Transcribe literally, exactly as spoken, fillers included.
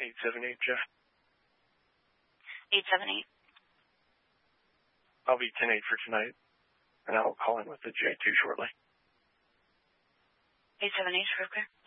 eight seven eight, Jeff. eight seven eight. I'll be ten eight for tonight, and I'll call in with the J two shortly. eight seven eight, real clear.